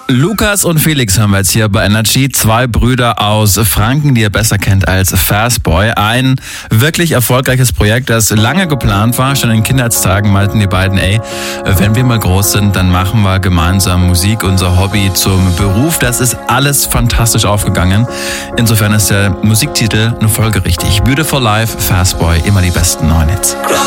Lukas und Felix haben wir jetzt hier bei Energy. Zwei Brüder aus Franken, die ihr besser kennt als Fastboy. Ein wirklich erfolgreiches Projekt, das lange geplant war. Schon in Kindheitstagen meinten die beiden, wenn wir mal groß sind, dann machen wir gemeinsam Musik, unser Hobby zum Beruf. Das ist alles fantastisch aufgegangen. Insofern ist der Musiktitel eine Folge richtig. Beautiful Life, Fastboy, immer die besten neuen Hits.